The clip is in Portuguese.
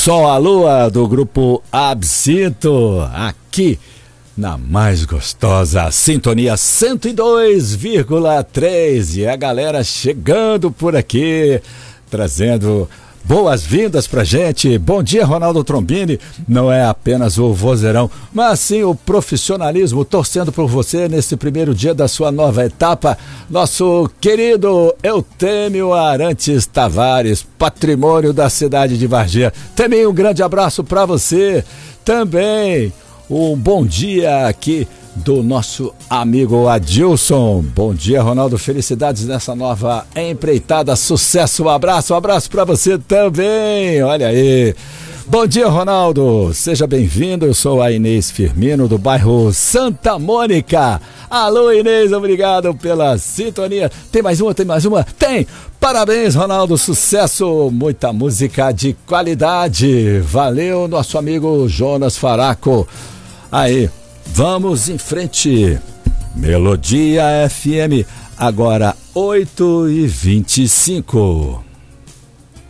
Som à Lua do grupo Absinto, aqui na mais gostosa sintonia 102,3. E a galera chegando por aqui, trazendo boas-vindas pra gente. Bom dia, Ronaldo Trombini. Não é apenas o vozeirão, mas sim o profissionalismo, torcendo por você nesse primeiro dia da sua nova etapa. Nosso querido Eutêmio Arantes Tavares, patrimônio da cidade de Varginha. Também um grande abraço pra você. Também um bom dia aqui do nosso amigo Adilson. Bom dia, Ronaldo, felicidades nessa nova empreitada, sucesso, um abraço pra você também, olha aí. Bom dia, Ronaldo, seja bem-vindo, eu sou a Inês Firmino do bairro Santa Mônica. Alô, Inês, obrigado pela sintonia. Tem mais uma? Tem! Parabéns, Ronaldo, sucesso, muita música de qualidade. Valeu, nosso amigo Jonas Faraco. Aí, vamos em frente. Melodia FM, agora 8h25.